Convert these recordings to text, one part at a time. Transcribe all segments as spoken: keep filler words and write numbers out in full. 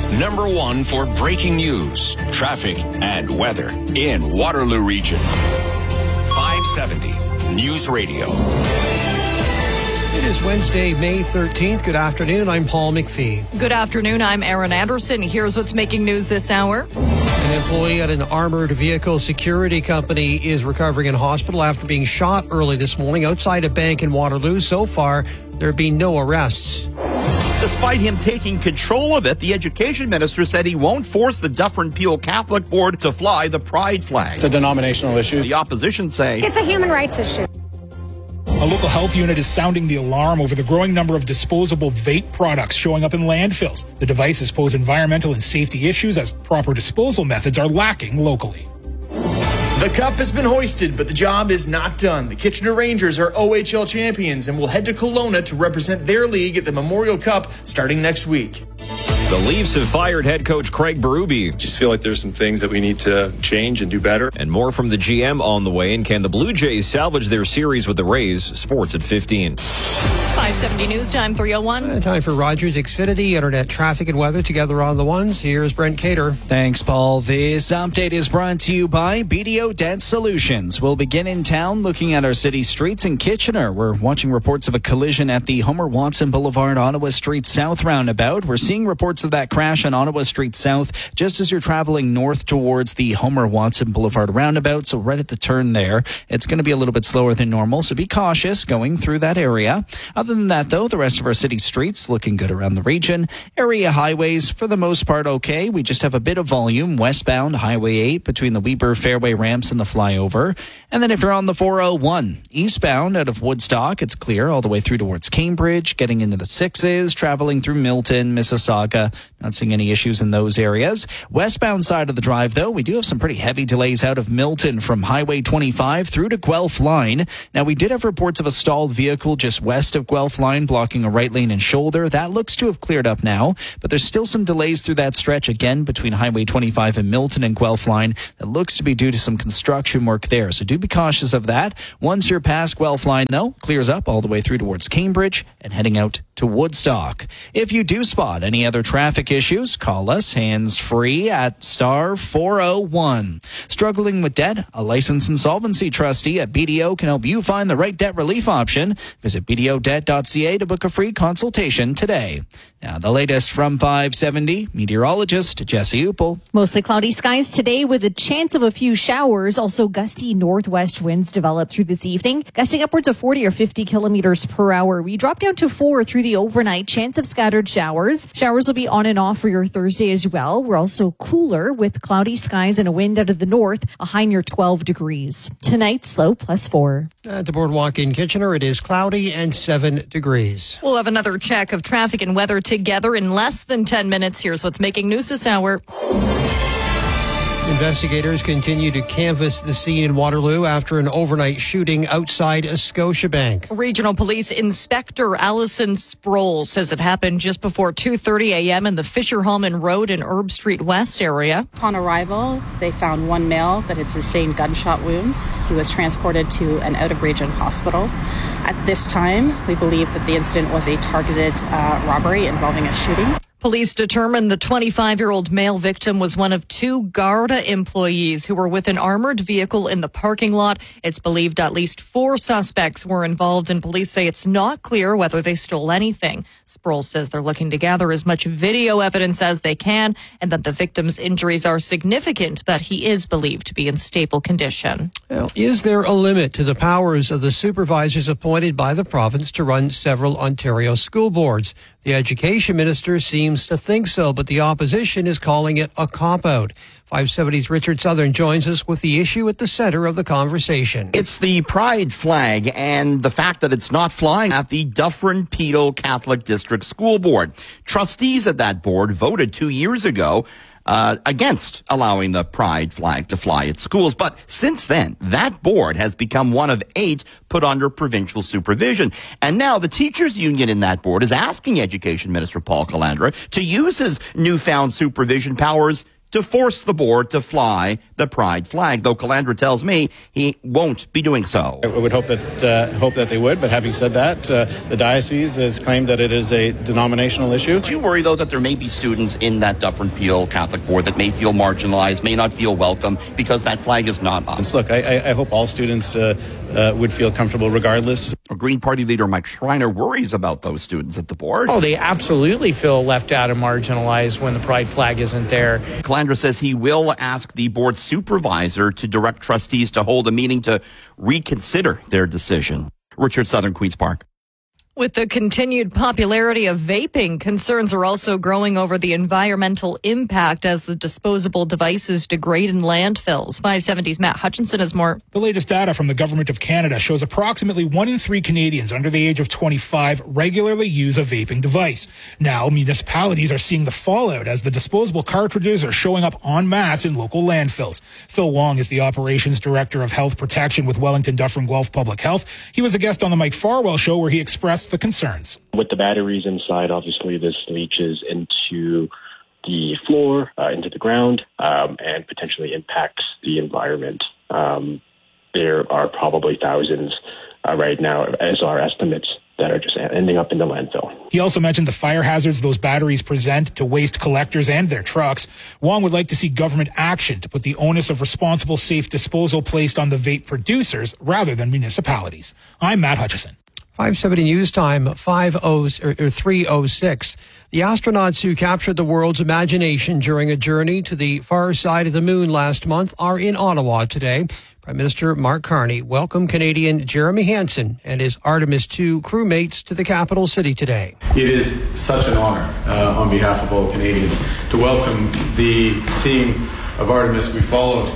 Number one for breaking news, traffic, and weather in Waterloo Region. five seventy News Radio. It is Wednesday, May thirteenth. Good afternoon. I'm Paul McPhee. Good afternoon. I'm Aaron Anderson. Here's what's making news this hour. An employee at an armored vehicle security company is recovering in hospital after being shot early this morning outside a bank in Waterloo. So far, there have been no arrests. Despite him taking control of it, the education minister said he won't force the Dufferin-Peel Catholic Board to fly the pride flag. It's a denominational issue. The opposition say it's a human rights issue. A local health unit is sounding the alarm over the growing number of disposable vape products showing up in landfills. The devices pose environmental and safety issues as proper disposal methods are lacking locally. The cup has been hoisted, but the job is not done. The Kitchener Rangers are O H L champions and will head to Kelowna to represent their league at the Memorial Cup starting next week. The Leafs have fired head coach Craig Berube. Just feel like there's some things that we need to change and do better. And more from the G M on the way. And can the Blue Jays salvage their series with the Rays? Sports at fifteen. five seventy News Time, three oh one. Uh, time for Rogers Xfinity, internet traffic and weather together on the ones. Here's Brent Cater. Thanks, Paul. This update is brought to you by B D O Debt Solutions. We'll begin in town looking at our city streets in Kitchener. We're watching reports of a collision at the Homer Watson Boulevard, Ottawa Street South roundabout. We're seeing reports of that crash on Ottawa Street South just as you're traveling north towards the Homer Watson Boulevard roundabout. So right at the turn there, it's going to be a little bit slower than normal. So be cautious going through that area. Other than that, though, the rest of our city streets looking good around the region. Area highways, for the most part, okay. We just have a bit of volume westbound Highway eight between the Weber Fairway ramps and the flyover. And then if you're on the four oh one eastbound out of Woodstock, it's clear all the way through towards Cambridge, getting into the sixes, traveling through Milton, Mississauga. Not seeing any issues in those areas. Westbound side of the drive, though, we do have some pretty heavy delays out of Milton from Highway twenty-five through to Guelph Line. Now, we did have reports of a stalled vehicle just west of Guelph Line blocking a right lane and shoulder. That looks to have cleared up now, but there's still some delays through that stretch again between Highway twenty-five and Milton and Guelph Line. That looks to be due to some construction work there, so do be cautious of that. Once you're past Guelph Line, though, clears up all the way through towards Cambridge and heading out to Woodstock. If you do spot any other traffic issues, call us hands-free at star four oh one. Struggling with debt? A licensed insolvency trustee at B D O can help you find the right debt relief option. Visit b d o debt dot c a to book a free consultation today. Now, the latest from five seventy, meteorologist Jesse Upel. Mostly cloudy skies today with a chance of a few showers. Also, gusty northwest winds develop through this evening, gusting upwards of forty or fifty kilometers per hour. We drop down to four through the overnight. Chance of scattered showers. Showers will be on and off for your Thursday as well. We're also cooler with cloudy skies and a wind out of the north, a high near twelve degrees. Tonight's low plus four. At the boardwalk in Kitchener, it is cloudy and seven degrees. We'll have another check of traffic and weather together in less than ten minutes. Here's what's making news this hour. Investigators continue to canvass the scene in Waterloo after an overnight shooting outside a Scotiabank. Regional Police Inspector Allison Sproul says it happened just before two thirty a.m. in the Fisher-Hallman Road and Herb Street West area. Upon arrival, they found one male that had sustained gunshot wounds. He was transported to an out-of-region hospital. At this time, we believe that the incident was a targeted uh, robbery involving a shooting. Police determined the twenty-five-year-old male victim was one of two Garda employees who were with an armored vehicle in the parking lot. It's believed at least four suspects were involved, and police say it's not clear whether they stole anything. Sproul says they're looking to gather as much video evidence as they can and that the victim's injuries are significant, but he is believed to be in stable condition. Now, is there a limit to the powers of the supervisors appointed by the province to run several Ontario school boards? The education minister seems to think so, but the opposition is calling it a cop-out. five seventy's Richard Southern joins us with the issue at the center of the conversation. It's the pride flag and the fact that it's not flying at the Dufferin-Peel Catholic District School Board. Trustees at that board voted two years ago Uh, against allowing the pride flag to fly at schools. But since then, that board has become one of eight put under provincial supervision. And now the teachers union in that board is asking Education Minister Paul Calandra to use his newfound supervision powers to force the board to fly the pride flag, though Calandra tells me he won't be doing so. I would hope that uh, hope that they would, but having said that, uh, the diocese has claimed that it is a denominational issue. Do you worry, though, that there may be students in that Dufferin-Peel Catholic board that may feel marginalized, may not feel welcome because that flag is not up? Look, I, I hope all students uh, uh, would feel comfortable regardless. Green Party leader Mike Schreiner worries about those students at the board. Oh, they absolutely feel left out and marginalized when the pride flag isn't there. Calandra says he will ask the board supervisor to direct trustees to hold a meeting to reconsider their decision. Richard Southern, Queen's Park. With the continued popularity of vaping, concerns are also growing over the environmental impact as the disposable devices degrade in landfills. five seventy's Matt Hutchinson has more. The latest data from the Government of Canada shows approximately one in three Canadians under the age of twenty-five regularly use a vaping device. Now, municipalities are seeing the fallout as the disposable cartridges are showing up en masse in local landfills. Phil Wong is the Operations Director of Health Protection with Wellington Dufferin Guelph Public Health. He was a guest on the Mike Farwell Show where he expressed the concerns. With the batteries inside, obviously this leaches into the floor, uh, into the ground, um, and potentially impacts the environment. Um, there are probably thousands uh, right now, as our estimates, that are just ending up in the landfill. He also mentioned the fire hazards those batteries present to waste collectors and their trucks. Wong would like to see government action to put the onus of responsible, safe disposal placed on the vape producers rather than municipalities. I'm Matt Hutchison. five seventy News Time, five oh or, or three oh six. The astronauts who captured the world's imagination during a journey to the far side of the moon last month are in Ottawa today. Prime Minister Mark Carney welcomed Canadian Jeremy Hansen and his Artemis two crewmates to the capital city today. It is such an honor uh, on behalf of all Canadians to welcome the team of Artemis. We followed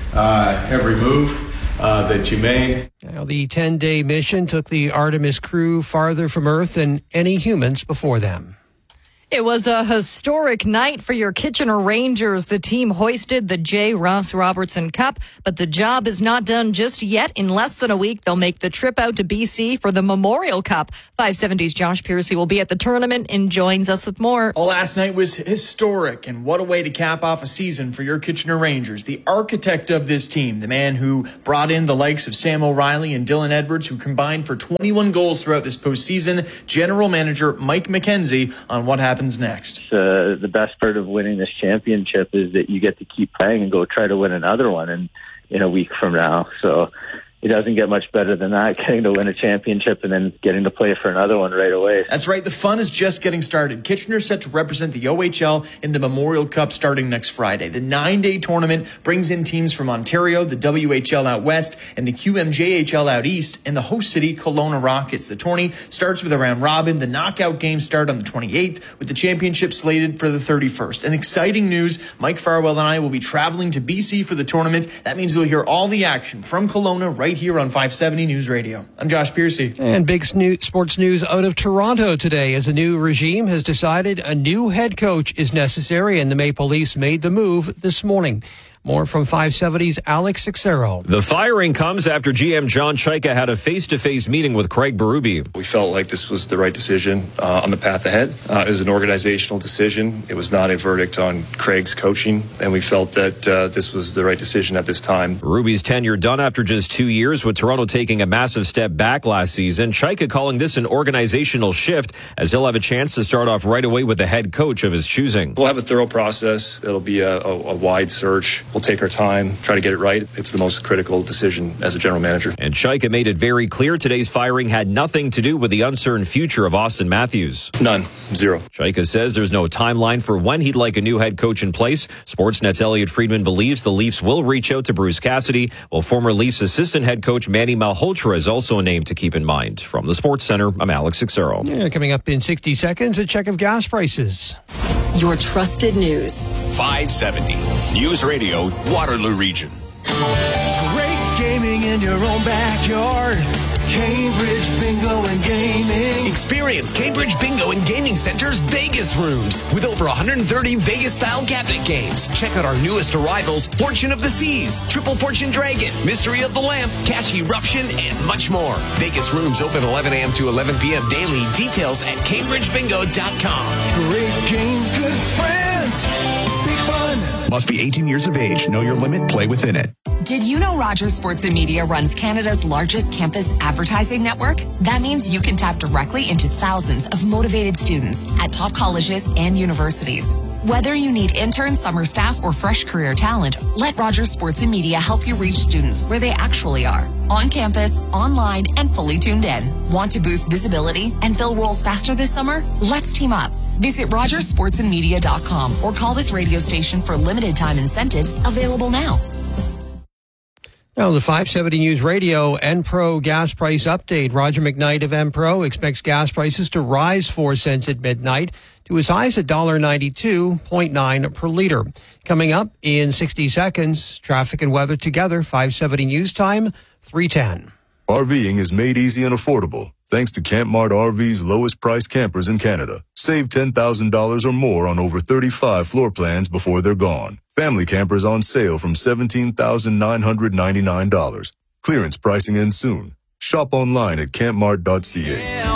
uh, every move Uh, that you made. Now, the ten-day mission took the Artemis crew farther from Earth than any humans before them. It was a historic night for your Kitchener Rangers. The team hoisted the J. Ross Robertson Cup, but the job is not done just yet. In less than a week, they'll make the trip out to B C for the Memorial Cup. five seventy's Josh Piercy will be at the tournament and joins us with more. Well, last night was historic, and what a way to cap off a season for your Kitchener Rangers. The architect of this team, the man who brought in the likes of Sam O'Reilly and Dylan Edwards, who combined for twenty-one goals throughout this postseason, General Manager Mike McKenzie on what happened next. Uh, the best part of winning this championship is that you get to keep playing and go try to win another one in, in a week from now. So it doesn't get much better than that, getting to win a championship and then getting to play for another one right away. That's right. The fun is just getting started. Kitchener set to represent the O H L in the Memorial Cup starting next Friday. The nine-day tournament brings in teams from Ontario, the W H L out west, and the Q M J H L out east, and the host city, Kelowna Rockets. The tourney starts with a round robin. The knockout games start on the twenty-eighth, with the championship slated for the thirty-first. And exciting news, Mike Farwell and I will be traveling to B C for the tournament. That means you'll hear all the action from Kelowna right here on five seventy News Radio. I'm Josh Piercy. And big sports news out of Toronto today as a new regime has decided a new head coach is necessary, and the Maple Leafs made the move this morning. More from five seventy's Alex Sixero. The firing comes after G M John Chayka had a face-to-face meeting with Craig Berube. We felt like this was the right decision uh, on the path ahead. Uh, it was an organizational decision. It was not a verdict on Craig's coaching, and we felt that uh, this was the right decision at this time. Berube's tenure done after just two years, with Toronto taking a massive step back last season. Chayka calling this an organizational shift, as he'll have a chance to start off right away with the head coach of his choosing. We'll have a thorough process. It'll be a, a, a wide search. We'll take our time, try to get it right. It's the most critical decision as a general manager. And Chayka made it very clear today's firing had nothing to do with the uncertain future of Austin Matthews. None. Zero. Chayka says there's no timeline for when he'd like a new head coach in place. Sportsnet's Elliot Friedman believes the Leafs will reach out to Bruce Cassidy, while former Leafs assistant head coach Manny Malhotra is also a name to keep in mind. From the Sports Center, I'm Alex Sixero. Yeah, coming up in sixty seconds, a check of gas prices. Your trusted news. five seventy News Radio, Waterloo Region. Great gaming in your own backyard. Cambridge Bingo and Gaming. Experience Cambridge Bingo and Gaming Center's Vegas rooms with over one hundred thirty Vegas-style cabinet games. Check out our newest arrivals, Fortune of the Seas, Triple Fortune Dragon, Mystery of the Lamp, Cash Eruption, and much more. Vegas rooms open eleven a.m. to eleven p.m. daily. Details at cambridge bingo dot com. Great games, good friends, big fun. Must be eighteen years of age. Know your limit. Play within it. Did you know Rogers Sports and Media runs Canada's largest campus advertising network? That means you can tap directly into thousands of motivated students at top colleges and universities. Whether you need interns, summer staff, or fresh career talent, let Rogers Sports and Media help you reach students where they actually are. On campus, online, and fully tuned in. Want to boost visibility and fill roles faster this summer? Let's team up. Visit rogers sports and media dot com or call this radio station for limited time incentives available now. Now, the five seventy News Radio Enpro gas price update. Roger McKnight of Enpro expects gas prices to rise four cents at midnight to as high as one dollar and ninety-two point nine per liter. Coming up in sixty seconds, traffic and weather together. five seventy News Time, three ten. RVing is made easy and affordable thanks to Campmart R V's lowest price campers in Canada. Save ten thousand dollars or more on over thirty-five floor plans before they're gone. Family campers on sale from seventeen thousand nine hundred ninety-nine dollars. Clearance pricing ends soon. Shop online at campmart dot c a.